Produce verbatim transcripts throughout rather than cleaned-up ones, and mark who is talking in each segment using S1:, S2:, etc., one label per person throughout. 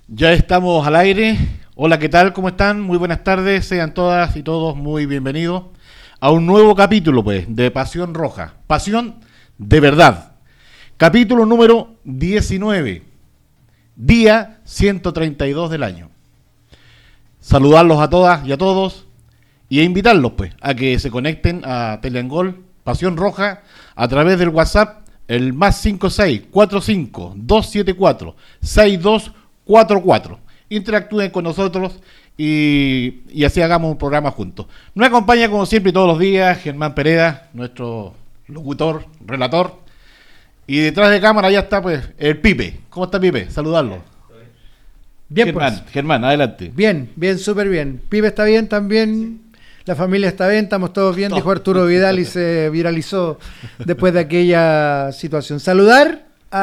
S1: Ya estamos al aire. Hola, ¿qué tal? ¿Cómo están? Muy buenas tardes. Sean todas y todos muy bienvenidos a un nuevo capítulo, pues, de Pasión Roja. Pasión de verdad. Capítulo número diecinueve. Día ciento treinta y dos del año. Saludarlos a todas y a todos y a invitarlos, pues, a que se conecten a Teleangol Pasión Roja a través del WhatsApp, el más cinco seis cuatro cinco dos siete cuatro seis dos cuatro cuatro. Interactúen con nosotros y, y así hagamos un programa juntos. Nos acompaña como siempre y todos los días Germán Pereda, nuestro locutor, relator. Y detrás de cámara ya está pues el Pipe. ¿Cómo está Pipe? Saludarlo.
S2: Bien,
S1: Germán,
S2: pues.
S1: Germán, adelante.
S2: Bien, bien, súper bien. Pipe está bien también. La familia está bien, estamos todos bien, dijo Arturo Vidal y se viralizó después de aquella situación. Saludar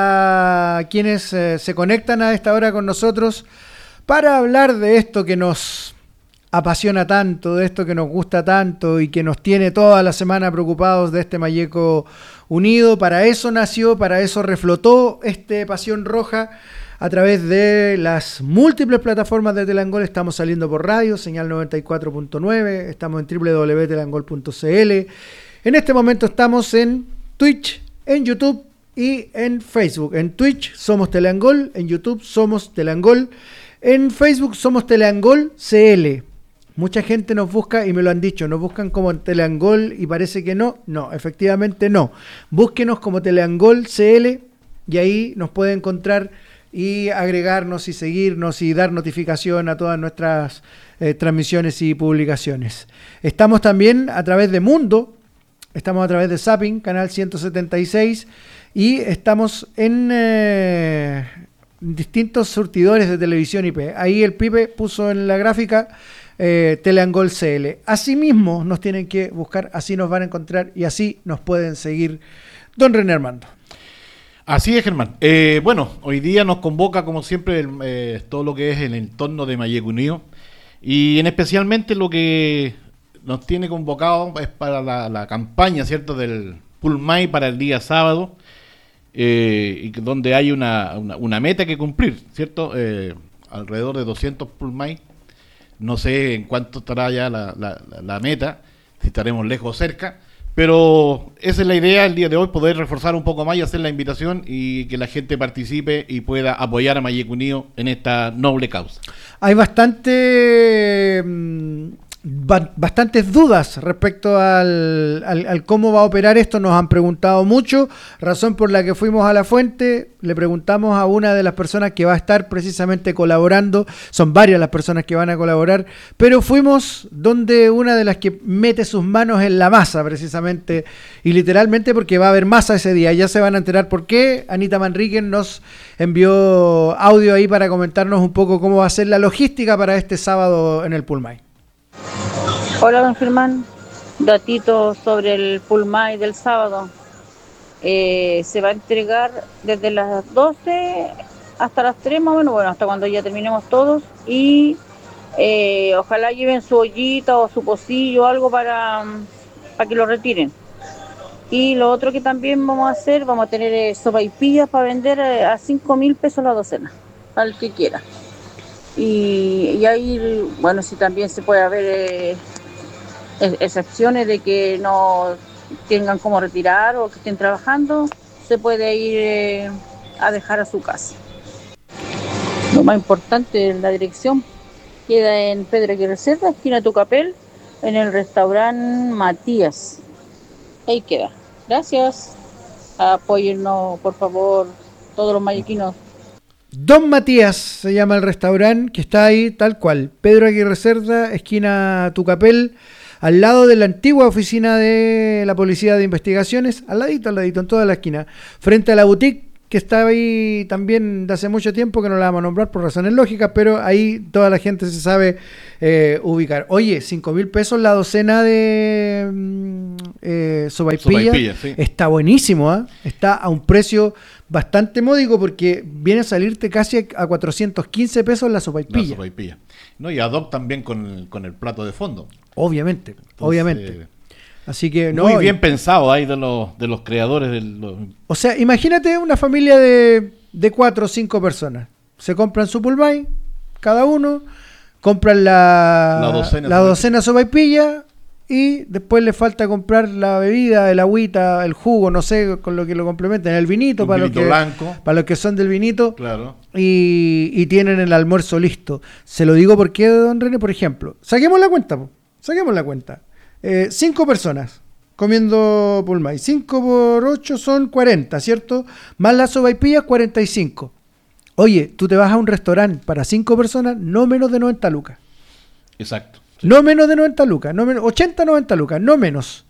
S2: a quienes eh, se conectan a esta hora con nosotros para hablar de esto que nos apasiona tanto, de esto que nos gusta tanto y que nos tiene toda la semana preocupados de este Malleco unido. Para eso nació, para eso reflotó este Pasión Roja a través de las múltiples plataformas de Teleangol. Estamos saliendo por radio, señal noventa y cuatro punto nueve, estamos en doble u doble u doble u punto teleangol punto c l. En este momento estamos en Twitch, en YouTube y en Facebook. En Twitch somos Teleangol, en YouTube somos Teleangol, en Facebook somos Teleangol C L. Mucha gente nos busca y me lo han dicho, nos buscan como Teleangol y parece que no. No, efectivamente no. Búsquenos como Teleangol C L y ahí nos puede encontrar y agregarnos y seguirnos y dar notificación a todas nuestras eh, transmisiones y publicaciones. Estamos también a través de Mundo, estamos a través de Zapping, canal ciento setenta y seis, y estamos en eh, distintos surtidores de televisión I P. Ahí el Pipe puso en la gráfica eh, Teleangol C L. Así mismo nos tienen que buscar, así nos van a encontrar y así nos pueden seguir. Don René Armando.
S1: Así es, Germán. Eh, bueno, hoy día nos convoca, como siempre, el, eh, todo lo que es el entorno de Malleco Unido. Y en especialmente lo que nos tiene convocado es para la, la campaña, ¿cierto?, del Pulmay para el día sábado, eh, y donde hay una, una, una meta que cumplir, ¿cierto? Eh, alrededor de doscientos Pulmay. No sé en cuánto estará ya la, la, la meta, si estaremos lejos o cerca. Pero esa es la idea el día de hoy, poder reforzar un poco más y hacer la invitación y que la gente participe y pueda apoyar a Malleco Unido en esta noble causa.
S2: Hay bastante, ba- bastantes dudas respecto al, al, al cómo va a operar esto. Nos han preguntado mucho, razón por la que fuimos a la fuente, le preguntamos a una de las personas que va a estar precisamente colaborando, son varias las personas que van a colaborar, pero fuimos donde una de las que mete sus manos en la masa precisamente, y literalmente porque va a haber masa ese día, ya se van a enterar por qué. Anita Manrique nos envió audio ahí para comentarnos un poco cómo va a ser la logística para este sábado en el Pulmay.
S3: Hola, don Germán, datito sobre el Pulmay del sábado. Eh, se va a entregar desde las doce hasta las tres más o menos, bueno, hasta cuando ya terminemos todos, y eh, ojalá lleven su ollita o su pocillo o algo para, para que lo retiren. Y lo otro que también vamos a hacer, vamos a tener eh, sopaipillas para vender eh, a cinco mil pesos la docena, al que quiera. Y, y ahí, bueno, si también se puede haber eh, excepciones de que no tengan cómo retirar o que estén trabajando, se puede ir eh, a dejar a su casa. Lo más importante, la dirección queda en Pedro Aguirre Cerda, esquina Tucapel, en el restaurante Matías. Ahí queda. Gracias. Apóyennos, por favor, todos los mallequinos.
S2: Don Matías se llama el restaurante que está ahí tal cual, Pedro Aguirre Cerda, esquina Tucapel, al lado de la antigua oficina de la Policía de Investigaciones, al ladito, al ladito, en toda la esquina, frente a la boutique que está ahí también de hace mucho tiempo, que no la vamos a nombrar por razones lógicas, pero ahí toda la gente se sabe eh, ubicar. Oye, cinco mil pesos la docena de eh, sopaipilla,
S1: Sopaipilla, sí.
S2: Está buenísimo, ¿eh? Está a un precio bastante módico porque viene a salirte casi a cuatrocientos quince pesos la sopaipilla.
S1: La sopaipilla. No, y ad hoc también con el, con el plato de fondo.
S2: Obviamente,
S1: Entonces,
S2: obviamente. Así que no.
S1: Muy bien pensado ahí de los, de los creadores. De los...
S2: O sea, imagínate una familia de, de cuatro o cinco personas. se compran su pulmay, cada uno, compran la,
S1: la docena,
S2: la docena sopaipilla y después le falta comprar la bebida, el agüita, el jugo, no sé, con lo que lo complementen, el vinito,
S1: Un
S2: para,
S1: vinito
S2: los que,
S1: blanco.
S2: para los que son del vinito,
S1: Claro.
S2: y, y tienen el almuerzo listo. Se lo digo porque, don René, por ejemplo, saquemos la cuenta, po, saquemos la cuenta. Eh, cinco personas comiendo pulmay, cinco por ocho son cuarenta, ¿cierto? Más las sopaipillas, cuarenta y cinco. Oye, tú te vas a un restaurante para cinco personas, no menos de noventa lucas.
S1: Exacto. Sí.
S2: No menos de noventa lucas, no menos, ochenta, noventa lucas, no menos.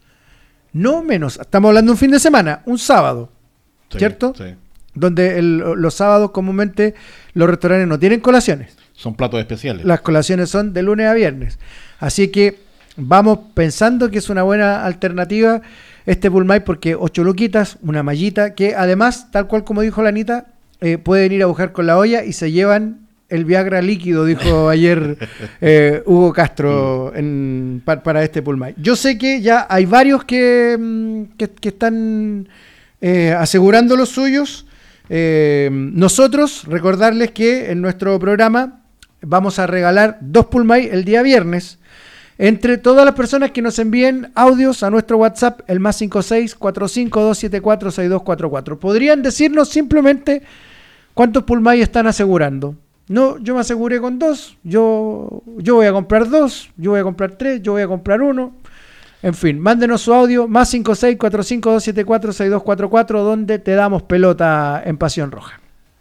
S2: No menos. Estamos hablando de un fin de semana, un sábado,
S1: Sí,
S2: ¿cierto?
S1: Sí.
S2: Donde el, los sábados comúnmente los restaurantes no tienen colaciones.
S1: Son platos especiales.
S2: Las colaciones son de lunes a viernes. Así que vamos pensando que es una buena alternativa este pulmay, porque ocho luquitas, una mallita, que además, tal cual como dijo la Anita, eh, pueden ir a buscar con la olla y se llevan el Viagra líquido, dijo ayer eh, Hugo Castro en, pa, para este pulmay. Yo sé que ya hay varios que, que, que están eh, asegurando los suyos. Eh, nosotros, recordarles que en nuestro programa vamos a regalar dos pulmay el día viernes entre todas las personas que nos envíen audios a nuestro WhatsApp, el más cinco seis, cuatro cinco dos siete cuatro, seis dos cuatro cuatro. Podrían decirnos simplemente cuántos pulmay están asegurando. No, yo me aseguré con dos, yo, yo voy a comprar dos, yo voy a comprar tres, yo voy a comprar uno. En fin, mándenos su audio, más cinco seis, cuatro cinco dos siete cuatro, seis dos cuatro cuatro, donde te damos pelota en Pasión Roja.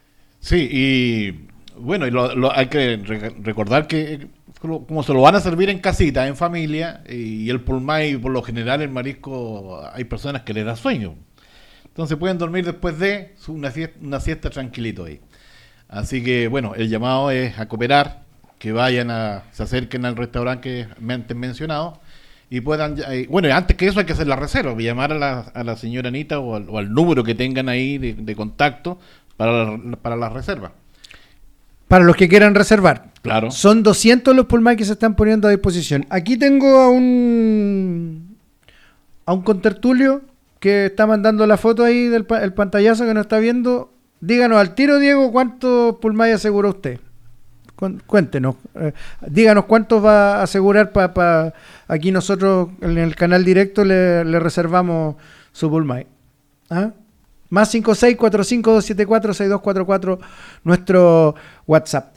S1: Sí, y bueno, y lo, lo, hay que re- recordar que como se lo van a servir en casita, en familia, y el pulmay, por lo general, el marisco, hay personas que les da sueño. Entonces pueden dormir después de una siesta, una siesta tranquilito ahí. Así que, bueno, el llamado es a cooperar, que vayan a, se acerquen al restaurante que me antes mencionado, y puedan, eh, bueno, antes que eso hay que hacer la reserva, llamar a la, a la señora Anita o al, o al número que tengan ahí de, de contacto para la, para la reserva.
S2: Para los que quieran reservar.
S1: Claro.
S2: Son doscientos los pulmay que se están poniendo a disposición. Aquí tengo a un a un contertulio que está mandando la foto ahí del pa- el pantallazo que nos está viendo. Díganos al tiro, Diego, ¿cuántos pulmay asegura usted? Cu- Cuéntenos. Eh, díganos cuántos va a asegurar para pa, aquí nosotros en el canal directo le, le reservamos su pulmay. ¿Ah? Más cinco seis, cuatro cinco dos siete cuatro, seis dos cuatro cuatro, nuestro WhatsApp.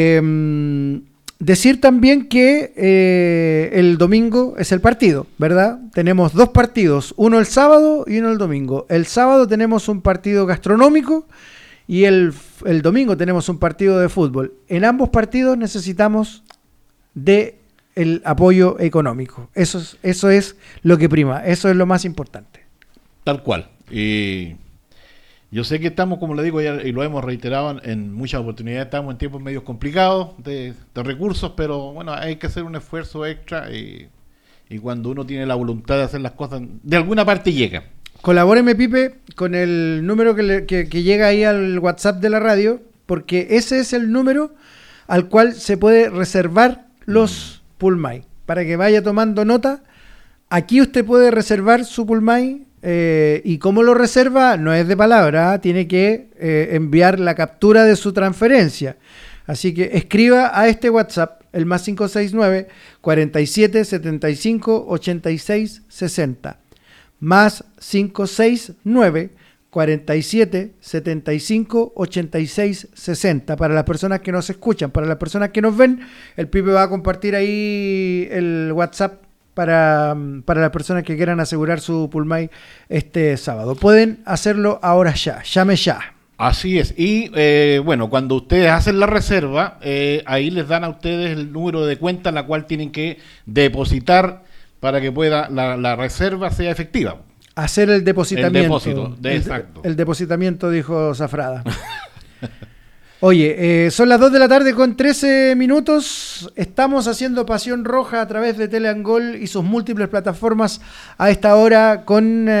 S2: Eh, decir también que eh, el domingo es el partido, ¿verdad? Tenemos dos partidos, uno el sábado y uno el domingo. El sábado tenemos un partido gastronómico y el, el domingo tenemos un partido de fútbol. En ambos partidos necesitamos de el apoyo económico. Eso es, eso es lo que prima, eso es lo más importante.
S1: Tal cual. Y yo sé que estamos, como le digo, ya, y lo hemos reiterado en muchas oportunidades, estamos en tiempos medios complicados de, de recursos, pero bueno, hay que hacer un esfuerzo extra y, y cuando uno tiene la voluntad de hacer las cosas, de alguna parte llega.
S2: Colabóreme, Pipe, con el número que, le, que, que llega ahí al WhatsApp de la radio, porque ese es el número al cual se puede reservar los pulmay. Para que vaya tomando nota, aquí usted puede reservar su pulmay. Eh, y cómo lo reserva no es de palabra, ¿eh? Tiene que eh, enviar la captura de su transferencia. Así que escriba a este WhatsApp, el más cinco seis nueve, cuarenta y siete, setenta y cinco, ochenta y seis, sesenta. Más cinco seis nueve, cuarenta y siete, setenta y cinco, ochenta y seis, sesenta. Para las personas que nos escuchan, para las personas que nos ven, el Pipe va a compartir ahí el WhatsApp para, para las personas que quieran asegurar su pulmay este sábado. Pueden hacerlo ahora ya, llame ya.
S1: Así es. Y eh, bueno, cuando ustedes hacen la reserva, eh, ahí les dan a ustedes el número de cuenta en la cual tienen que depositar para que pueda la, la reserva sea efectiva.
S2: Hacer el depositamiento.
S1: El depósito, de,
S2: el,
S1: exacto.
S2: El depositamiento, dijo Zafrada. Oye, eh, son las dos de la tarde con trece minutos. Estamos haciendo Pasión Roja a través de Teleangol y sus múltiples plataformas a esta hora con... Eh,